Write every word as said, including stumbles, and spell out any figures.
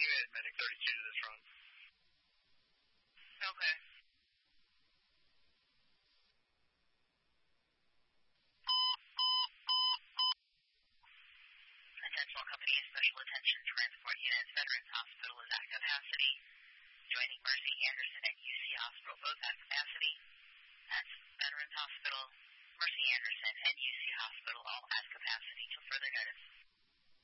unit, Medic thirty-two to this run. Okay. Attention company, special attention, transport units, Veterans Hospital is at capacity. Joining Mercy Anderson at U C Hospital, both at capacity. That's Veterans Hospital, Mercy Anderson, and U C Hospital, all at capacity till further notice.